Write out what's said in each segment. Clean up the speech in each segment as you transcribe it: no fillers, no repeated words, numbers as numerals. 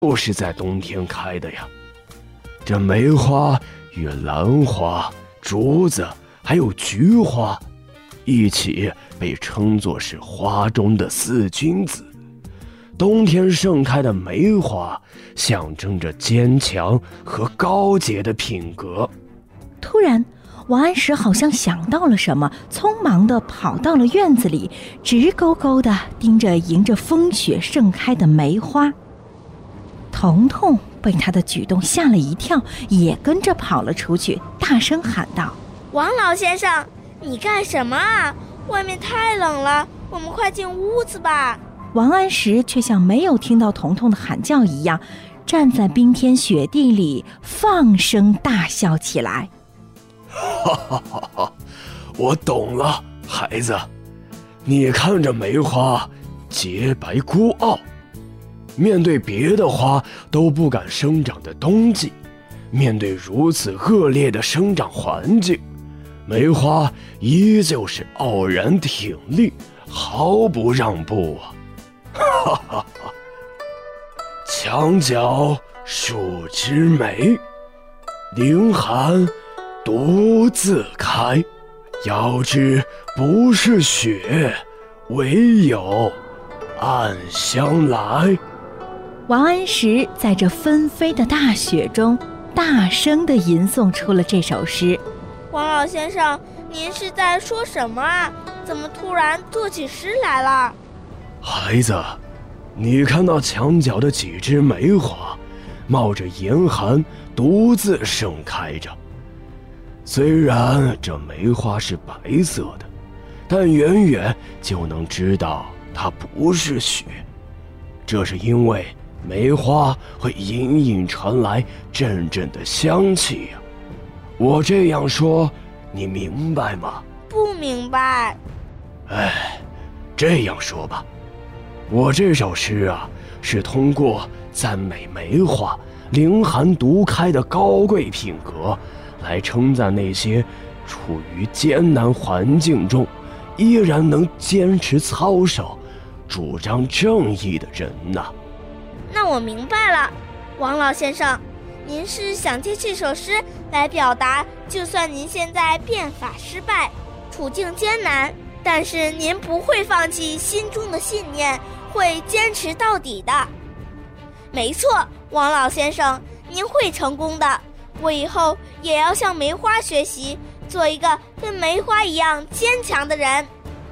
就是在冬天开的呀。这梅花与兰花、竹子还有菊花一起被称作是花中的四君子。冬天盛开的梅花象征着坚强和高洁的品格。 突然，王安石好像想到了什么，匆忙地跑到了院子里，直勾勾地盯着迎着风雪盛开的梅花。彤彤被他的举动吓了一跳，也跟着跑了出去，大声喊道： 王老先生，你干什么啊？外面太冷了，我们快进屋子吧。 王安石却像没有听到彤彤的喊叫一样，站在冰天雪地里放声大笑起来。 哈哈哈哈！我懂了，孩子，你看着梅花洁白孤傲，面对别的花都不敢生长的冬季，面对如此恶劣的生长环境，梅花依旧是傲然挺立，毫不让步啊！哈哈哈！墙角数枝梅，凌寒独自开。遥知不是雪，唯有暗香来。 王安石在这纷飞的大雪中，大声地吟诵出了这首诗。 王老先生，您是在说什么啊？怎么突然做起诗来了？ 孩子，你看那墙角的几枝梅花，冒着严寒，独自盛开着。虽然这梅花是白色的，但远远就能知道它不是雪。这是因为梅花会隐隐传来阵阵的香气呀。我这样说，你明白吗？ 不明白。 这样说吧，我这首诗啊，是通过赞美梅花凌寒独开的高贵品格，来称赞那些处于艰难环境中依然能坚持操守、主张正义的人呐。 那我明白了，王老先生，您是想借这首诗来表达，就算您现在变法失败，处境艰难，但是您不会放弃心中的信念，会坚持到底的。没错，王老先生，您会成功的。我以后也要向梅花学习，做一个跟梅花一样坚强的人。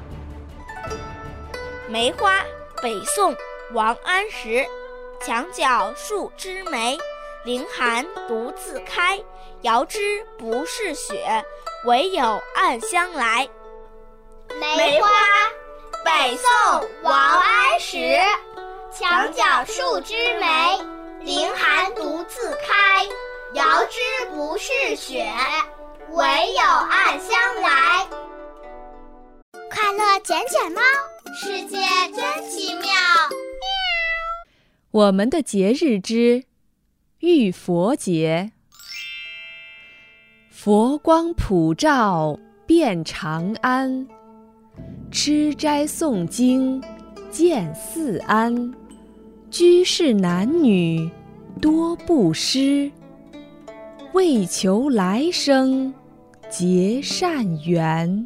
梅花，北宋，王安石。墙角数枝梅，凌寒独自开。遥知不是雪，唯有暗香来。 梅花，北宋，王安石。墙角数枝梅，凌寒独自开。遥知不是雪，唯有暗香来。快乐捡捡猫，世界真奇妙。 我们的节日之浴佛节。佛光普照遍长安，吃斋诵经见四安。居士男女多布施，为求来生结善缘。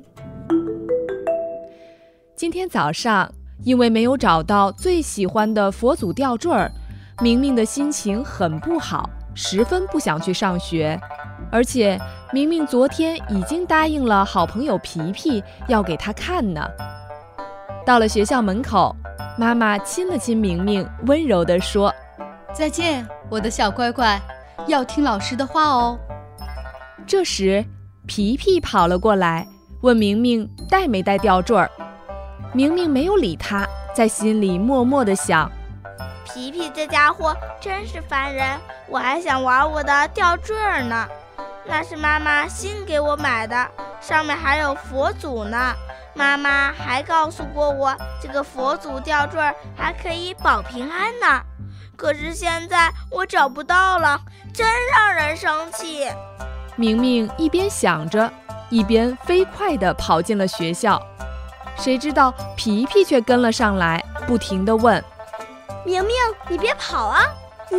今天早上，因为没有找到最喜欢的佛祖吊坠儿，明明的心情很不好，十分不想去上学。而且明明昨天已经答应了好朋友皮皮要给他看呢。到了学校门口，妈妈亲了亲明明，温柔地说： 再见，我的小乖乖，要听老师的话哦。 这时皮皮跑了过来，问明明带没带吊坠儿。明明没有理他，在心里默默地想： 皮皮这家伙真是烦人，我还想玩我的吊坠呢。那是妈妈新给我买的，上面还有佛祖呢。妈妈还告诉过我，这个佛祖吊坠还可以保平安呢。可是现在我找不到了，真让人生气。 明明一边想着，一边飞快地跑进了学校。谁知道皮皮却跟了上来，不停地问： 明明，你别跑啊，